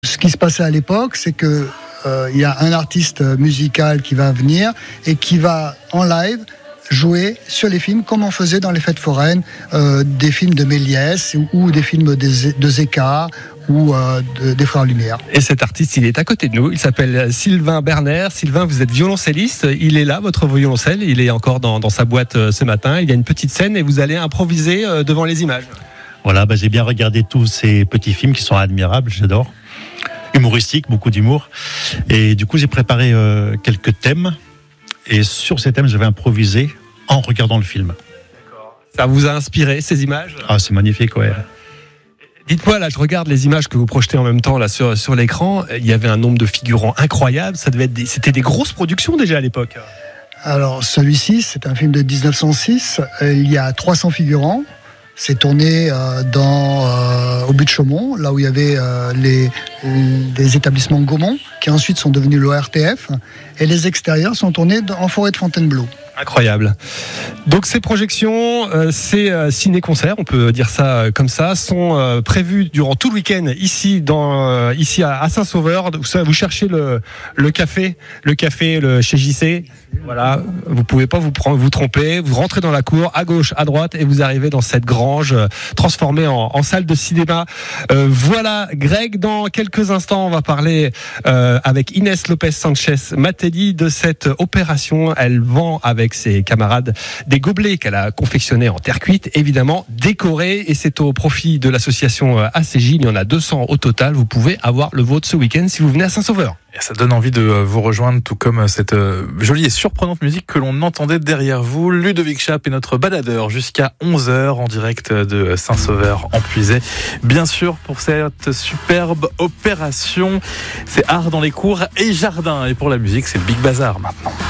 Ce qui se passait à l'époque, c'est que il y a un artiste musical qui va venir et qui va en live jouer sur les films comme on faisait dans les fêtes foraines, des films de Méliès ou des films de Zeka ou des Frères Lumière. Et cet artiste, il est à côté de nous, il s'appelle Sylvain Berner. Sylvain, vous êtes violoncelliste, il est là, votre violoncelle, il est encore dans sa boîte ce matin, il y a une petite scène et vous allez improviser devant les images. Voilà, j'ai bien regardé tous ces petits films qui sont admirables, j'adore. Humoristique, beaucoup d'humour. Et du coup, j'ai préparé quelques thèmes. Et sur ces thèmes, je vais improviser en regardant le film. D'accord. Ça vous a inspiré, ces images ? Ah, c'est magnifique, ouais. Dites-moi, là, je regarde les images que vous projetez en même temps là sur l'écran. Il y avait un nombre de figurants incroyable. C'était des grosses productions déjà à l'époque. Alors, celui-ci, c'est un film de 1906. Il y a 300 figurants. C'est tourné au but de Chaumont, là où il y avait les établissements Gaumont, qui ensuite sont devenus l'ORTF. Et les extérieurs sont tournés en forêt de Fontainebleau. Incroyable. Donc ces projections, ces ciné-concerts, on peut dire ça comme ça, sont prévus durant tout le week-end ici à Saint-Sauveur. Vous cherchez le café chez JC. Voilà, vous pouvez pas vous tromper. Vous rentrez dans la cour, à gauche, à droite, et vous arrivez dans cette grange transformée en salle de cinéma. Voilà, Greg, dans quelques instants, on va parler avec Inès Lopez Sanchez Matelli de cette opération. Elle vend avec ses camarades des gobelets qu'elle a confectionnés en terre cuite, évidemment décorés, et c'est au profit de l'association ACJ. Il y en a 200 au total. Vous pouvez avoir le vôtre ce week-end si vous venez à Saint-Sauveur. Et ça donne envie de vous rejoindre, tout comme cette jolie et surprenante musique que l'on entendait derrière vous. Ludovic Chape est notre baladeur jusqu'à 11h en direct de Saint-Sauveur en Puisay. Bien sûr, pour cette superbe opération, c'est art dans les cours et jardins. Et pour la musique, c'est le Big Bazar maintenant.